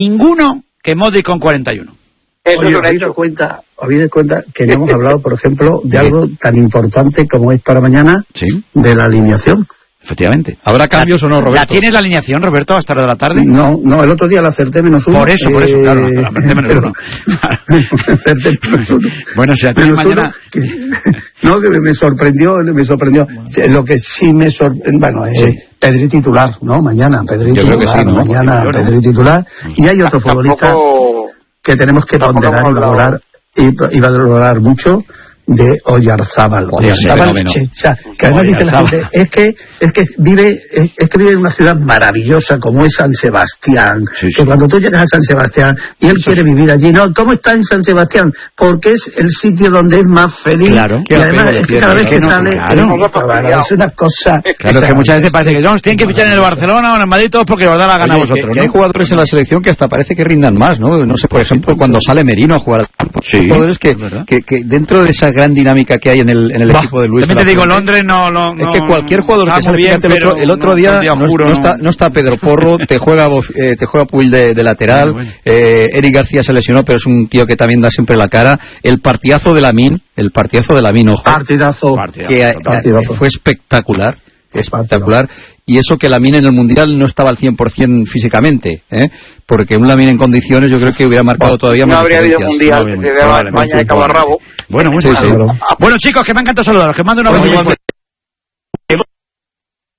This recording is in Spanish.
ninguno que Modric con 41. Oye, ¿os habéis dado cuenta que no hemos hablado, por ejemplo, de algo tan importante como es para mañana? Sí. De la alineación. Efectivamente. ¿Habrá cambios o no, Roberto? ¿La tienes la alineación, Roberto, hasta la hora de la tarde? No, el otro día la acerté -1. Por eso, claro, la acerté -1. Acerté -1. Bueno, si la tienes mañana... No, que me sorprendió. Lo que sí me sorprendió, bueno, Pedri titular, ¿no? Mañana, Pedri titular, creo que sí, ¿no? mañana Pedri titular. Y hay otro futbolista que tenemos que ponderar y valorar mucho, de Oyarzábal. Oyarzábal, o sea, que además dice la gente, es que vive en una ciudad maravillosa como es San Sebastián, que cuando tú llegas a San Sebastián y él quiere vivir allí, ¿no? ¿Cómo está en San Sebastián? Porque es el sitio donde es más feliz. Claro, y además es que cada vez que sale es una cosa. Claro, que muchas veces parece que tienen que fichar en el Barcelona o en el Madrid todos porque os da la gana a vosotros, ¿no? Hay jugadores en la selección que hasta parece que rindan más, ¿no? No sé, por ejemplo, cuando sale Merino a jugar al campo. Sí, jugadores que dentro de esa gran dinámica que hay en el equipo de Luis. También te digo, Londres no. Es que cualquier jugador que sale, fíjate, el otro día no está Pedro Porro, te juega Puig de lateral, Eric García se lesionó, pero es un tío que también da siempre la cara. El partidazo de Lamine, ojo. Partidazo. Fue espectacular. Espectacular. Y eso que Lamine en el Mundial no estaba al 100% físicamente, porque un Lamine en condiciones yo creo que hubiera marcado todavía más diferencias. No habría habido Mundial, España de cabo a rabo. Bueno, chicos, que me encanta saludaros, que mando un abrazo.